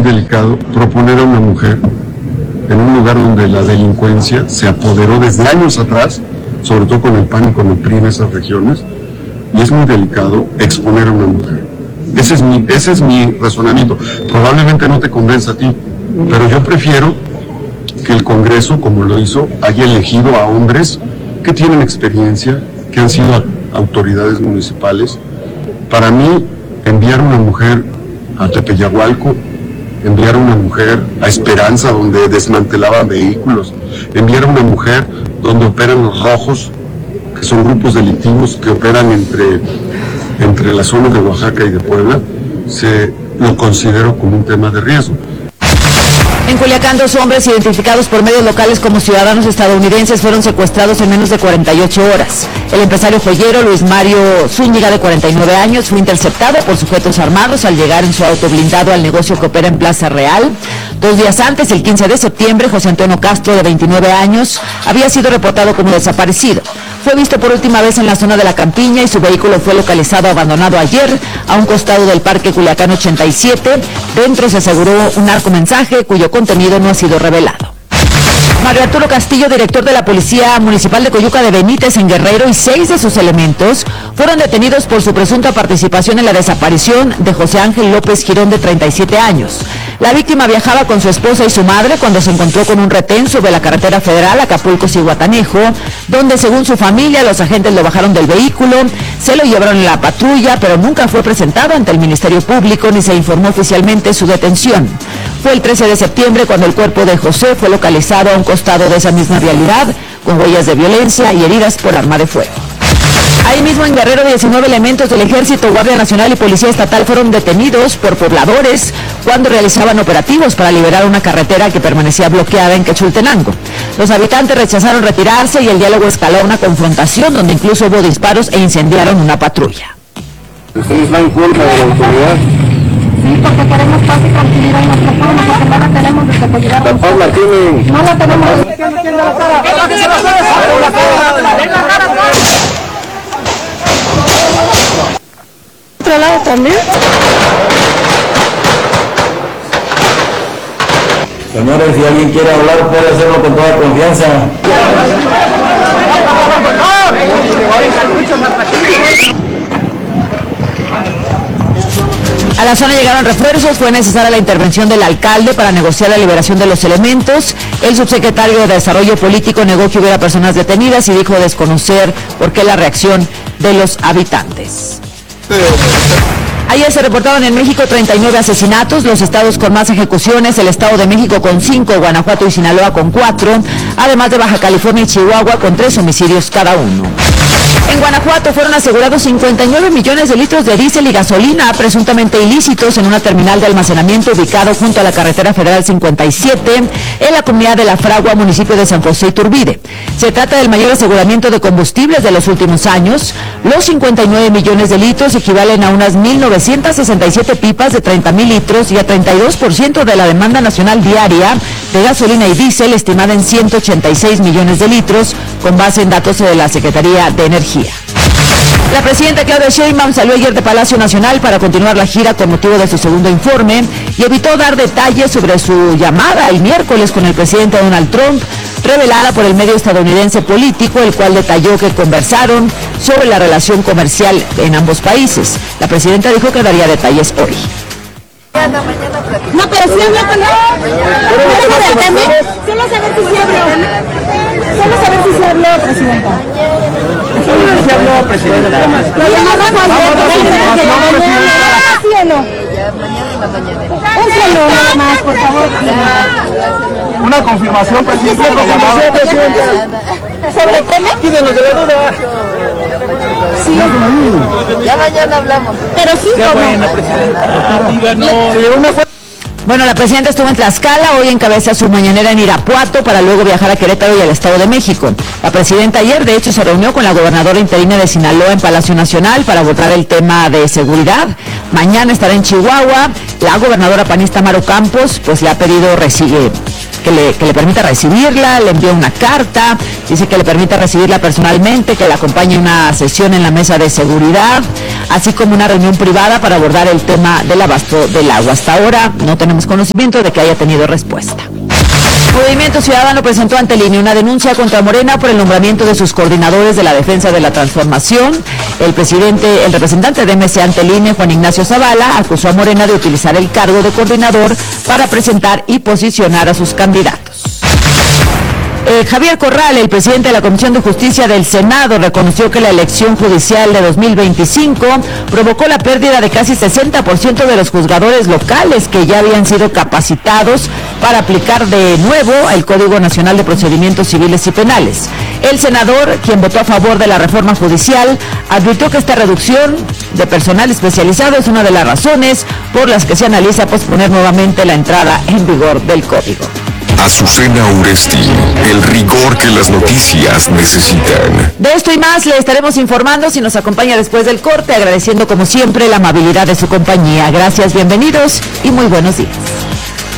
delicado proponer a una mujer en un lugar donde la delincuencia se apoderó desde años atrás, sobre todo con el PAN y con el PRI en esas regiones, y es muy delicado exponer a una mujer. Ese es mi razonamiento. Probablemente no te convenza a ti, pero yo prefiero que el Congreso, como lo hizo, haya elegido a hombres que tienen experiencia, que han sido autoridades municipales. Para mí, enviar a una mujer a Tepeyagualco, enviar a una mujer a Esperanza, donde desmantelaban vehículos, enviar a una mujer donde operan los rojos, que son grupos delictivos que operan entre las zonas de Oaxaca y de Puebla, lo considero como un tema de riesgo. En Culiacán, 2 hombres identificados por medios locales como ciudadanos estadounidenses fueron secuestrados en menos de 48 horas. El empresario joyero Luis Mario Zúñiga, de 49 años, fue interceptado por sujetos armados al llegar en su auto blindado al negocio que opera en Plaza Real. 2 días antes, el 15 de septiembre, José Antonio Castro, de 29 años, había sido reportado como desaparecido. Fue visto por última vez en la zona de La Campiña y su vehículo fue localizado abandonado ayer a un costado del Parque Culiacán 87. Dentro se aseguró un narcomensaje cuyo contenido no ha sido revelado. Mario Arturo Castillo, director de la Policía Municipal de Coyuca de Benítez, en Guerrero, y 6 de sus elementos fueron detenidos por su presunta participación en la desaparición de José Ángel López Girón, de 37 años. La víctima viajaba con su esposa y su madre cuando se encontró con un retén sobre la carretera federal Acapulco-Zihuatanejo, donde, según su familia, los agentes lo bajaron del vehículo, se lo llevaron en la patrulla, pero nunca fue presentado ante el Ministerio Público ni se informó oficialmente su detención. Fue el 13 de septiembre cuando el cuerpo de José fue localizado a un costado de esa misma vialidad, con huellas de violencia y heridas por arma de fuego. Ahí mismo en Guerrero, 19 elementos del Ejército, Guardia Nacional y Policía Estatal fueron detenidos por pobladores cuando realizaban operativos para liberar una carretera que permanecía bloqueada en Quechultenango. Los habitantes rechazaron retirarse y el diálogo escaló a una confrontación donde incluso hubo disparos e incendiaron una patrulla. ¿Ustedes van en contra de la autoridad? Sí, porque queremos paz y tranquilidad en nuestro pueblo, porque no la tenemos desde Coyuca. La paz la tienen. No la tenemos. ¿Otro lado también? Señores, si alguien quiere hablar, puede hacerlo con toda confianza. A la zona llegaron refuerzos, fue necesaria la intervención del alcalde para negociar la liberación de los elementos. El subsecretario de Desarrollo Político negó que hubiera personas detenidas y dijo desconocer por qué la reacción de los habitantes. Ayer se reportaron en México 39 asesinatos, los estados con más ejecuciones, el Estado de México con 5, Guanajuato y Sinaloa con 4, además de Baja California y Chihuahua con 3 homicidios cada uno. En Guanajuato fueron asegurados 59 millones de litros de diésel y gasolina presuntamente ilícitos en una terminal de almacenamiento ubicado junto a la carretera federal 57 en la comunidad de La Fragua, municipio de San José Iturbide. Se trata del mayor aseguramiento de combustibles de los últimos años. Los 59 millones de litros equivalen a unas 1.967 pipas de 30.000 litros y a 32% de la demanda nacional diaria de gasolina y diésel, estimada en 186 millones de litros, con base en datos de la Secretaría de Energía. La presidenta Claudia Sheinbaum salió ayer de Palacio Nacional para continuar la gira con motivo de su segundo informe y evitó dar detalles sobre su llamada el miércoles con el presidente Donald Trump, revelada por el medio estadounidense Político, el cual detalló que conversaron sobre la relación comercial en ambos países. La presidenta dijo que daría detalles hoy. No, pero sí habla con él. Solo saber si sí habló. Solo saber si sí habló, presidenta. Solo si habló, presidenta. Lo llamamos ayer. ¿Sí o no? Mañana en la mañana. Un saludo nada más, por favor. Una confirmación, presidenta. ¿Sobre tema? Quídenos de la duda. Sí. Ya mañana hablamos. Pero sí, Bueno, presidenta. Díganos. Bueno, la presidenta estuvo en Tlaxcala, hoy encabeza su mañanera en Irapuato para luego viajar a Querétaro y al Estado de México. La presidenta ayer, de hecho, se reunió con la gobernadora interina de Sinaloa en Palacio Nacional para abordar el tema de seguridad. Mañana estará en Chihuahua. La gobernadora panista Maru Campos, pues le ha pedido que le permita recibirla, le envió una carta, dice que le permita recibirla personalmente, que le acompañe a una sesión en la mesa de seguridad, así como una reunión privada para abordar el tema del abasto del agua. Hasta ahora no tenemos conocimiento de que haya tenido respuesta. Movimiento Ciudadano presentó ante el INE una denuncia contra Morena por el nombramiento de sus coordinadores de la defensa de la transformación. El representante de MC ante el INE, Juan Ignacio Zavala, acusó a Morena de utilizar el cargo de coordinador para presentar y posicionar a sus candidatos. Javier Corral, el presidente de la Comisión de Justicia del Senado, reconoció que la elección judicial de 2025 provocó la pérdida de casi 60% de los juzgadores locales que ya habían sido capacitados para aplicar de nuevo el Código Nacional de Procedimientos Civiles y Penales. El senador, quien votó a favor de la reforma judicial, advirtió que esta reducción de personal especializado es una de las razones por las que se analiza posponer nuevamente la entrada en vigor del Código. Azucena Uresti, el rigor que las noticias necesitan. De esto y más le estaremos informando si nos acompaña después del corte, agradeciendo como siempre la amabilidad de su compañía. Gracias, bienvenidos y muy buenos días.